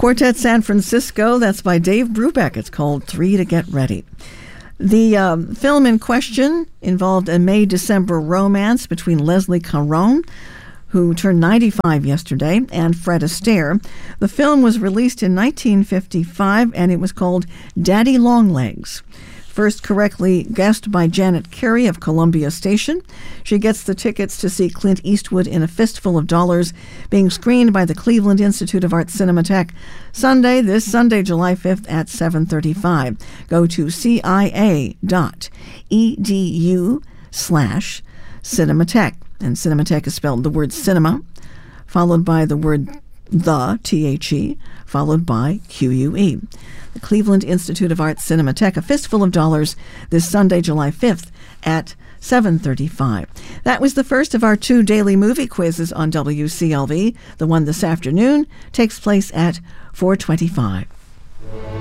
Quartet San Francisco, that's by Dave Brubeck. It's called Three to Get Ready. The film in question involved a May-December romance between Leslie Caron, who turned 95 yesterday, and Fred Astaire. The film was released in 1955, and it was called Daddy Longlegs. First correctly guessed by Janet Carey of Columbia Station. She gets the tickets to see Clint Eastwood in A Fistful of Dollars, being screened by the Cleveland Institute of Art Cinematheque this Sunday, July 5th at 7:35. Go to cia.edu/Cinematheque. And Cinematheque is spelled the word cinema, followed by the word the, followed by QUE. The Cleveland Institute of Art Cinematheque, A Fistful of Dollars, this Sunday, July 5th at 7:35. That was the first of our 2 daily movie quizzes on WCLV. The one this afternoon takes place at 4:25.